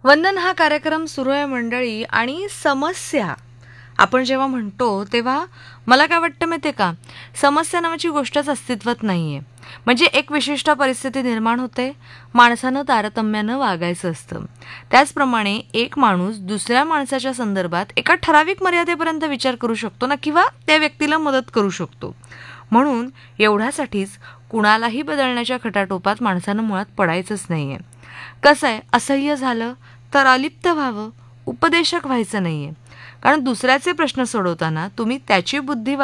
वंदन हा कार्यक्रम सुरू आहे मंडळी. आणि समस्या आपण जेव्हा म्हणतो तेव्हा मला काय वाटतं माहिती आहे का, समस्या नावाची गोष्टच अस्तित्वात नाही आहे. म्हणजे एक विशिष्ट परिस्थिती निर्माण होते, माणसानं तारतम्यानं वागायचं असतं. त्याचप्रमाणे एक माणूस दुसऱ्या माणसाच्या संदर्भात एका ठराविक मर्यादेपर्यंत विचार करू शकतो ना, किंवा त्या व्यक्तीला मदत करू शकतो. म्हणून एवढ्यासाठीच कुणालाही बदलण्याच्या खटाटोपात माणसानं मुळात पडायचंच नाही आहे. कसं आहे, असह्य झालं तर अलिप्त व्हावं, उपदेशक व्हायचं नाही आहे. कारण दुसऱ्याचे प्रश्न सोडवताना तुम्ही त्याची बुद्धी